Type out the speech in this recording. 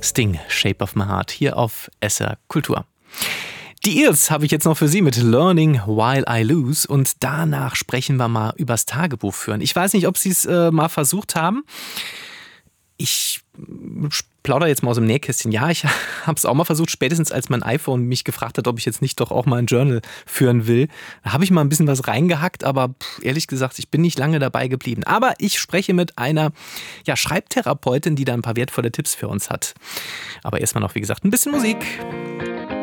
Sting, Shape of My Heart, hier auf SR Kultur. Die Eels habe ich jetzt noch für Sie mit Learning While I Lose und danach sprechen wir mal übers Tagebuch führen. Ich weiß nicht, ob Sie es mal versucht haben. Ich plaudere jetzt mal aus dem Nähkästchen. Ja, ich habe es auch mal versucht, spätestens als mein iPhone mich gefragt hat, ob ich jetzt nicht doch auch mal ein Journal führen will. Da habe ich mal ein bisschen was reingehackt, aber ehrlich gesagt, ich bin nicht lange dabei geblieben. Aber ich spreche mit einer Schreibtherapeutin, die da ein paar wertvolle Tipps für uns hat. Aber erstmal noch, wie gesagt, ein bisschen Musik.